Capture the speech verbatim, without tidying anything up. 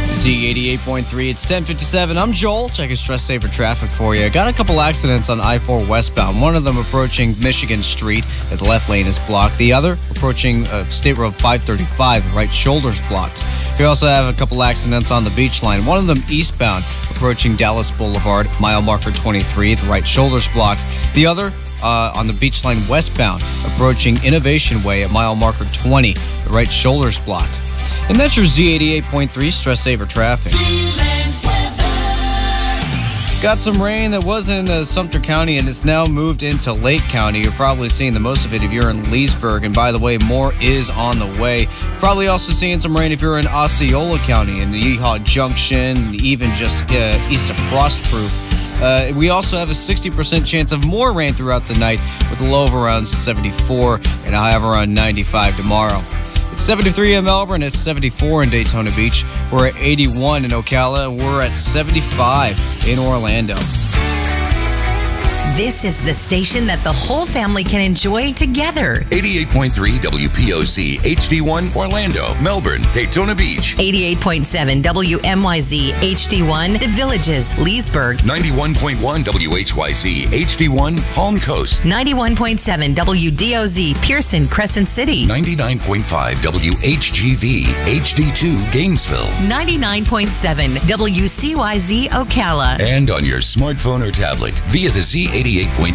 Z eighty-eight point three, it's ten fifty-seven. I'm Joel, checking Stress Saver traffic for you. Got a couple accidents on I four westbound. One of them approaching Michigan Street, the left lane is blocked. The other approaching uh, State Road five thirty-five, the right shoulder's blocked. We also have a couple accidents on the beach line. One of them eastbound, approaching Dallas Boulevard, mile marker twenty-three, the right shoulder's blocked. The other uh, on the beach line westbound, approaching Innovation Way at mile marker twenty, the right shoulder's blocked. And that's your Z eighty-eight point three Stress Saver traffic. Got some rain that was in uh, Sumter County and it's now moved into Lake County. You're probably seeing the most of it if you're in Leesburg. And by the way, more is on the way. Probably also seeing some rain if you're in Osceola County and the Yeehaw Junction, even just uh, east of Frostproof. Uh, we also have a sixty percent chance of more rain throughout the night with a low of around seventy-four and a high of around ninety-five tomorrow. It's seventy-three in Melbourne, it's seventy-four in Daytona Beach. We're at eighty-one in Ocala, and we're at seventy-five in Orlando. This is the station that the whole family can enjoy together. eighty-eight point three W P O C H D one Orlando, Melbourne, Daytona Beach. eighty-eight point seven W M Y Z H D one The Villages, Leesburg. ninety-one point one W H Y Z H D one Palm Coast. ninety-one point seven W D O Z Pearson, Crescent City. ninety-nine point five W H G V H D two Gainesville. ninety-nine point seven W C Y Z Ocala. And on your smartphone or tablet via the Z eighty-eight point